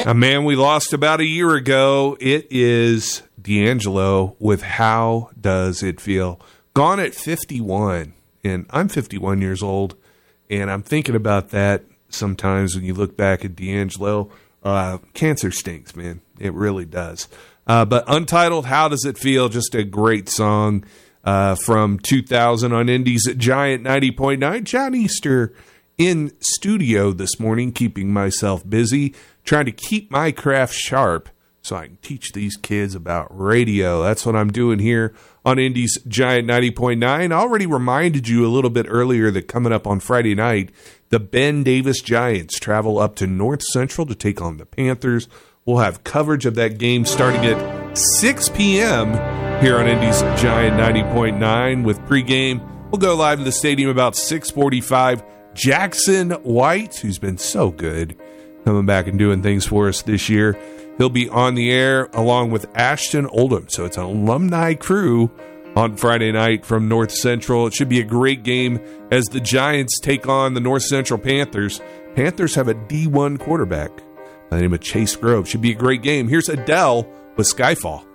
A man we lost about a year ago. It is D'Angelo with How Does It Feel? Gone at 51. And I'm 51 years old. And I'm thinking about that sometimes when you look back at D'Angelo. Cancer stinks, man. It really does. But Untitled, How Does It Feel? Just a great song from 2000 on Indy's Giant 90.9. John Easter in studio this morning, keeping myself busy, trying to keep my craft sharp so I can teach these kids about radio. That's what I'm doing here on Indy's Giant 90.9. I already reminded you a little bit earlier that coming up on Friday night, the Ben Davis Giants travel up to North Central to take on the Panthers. We'll have coverage of that game starting at 6 p.m. here on Indy's Giant 90.9 with pregame. We'll go live to the stadium about 6:45. Jackson White, who's been so good, coming back and doing things for us this year. He'll be on the air along with Ashton Oldham. So it's an alumni crew on Friday night from North Central. It should be a great game as the Giants take on the North Central Panthers. Panthers have a D1 quarterback by the name of Chase Grove. Should be a great game. Here's Adele with Skyfall.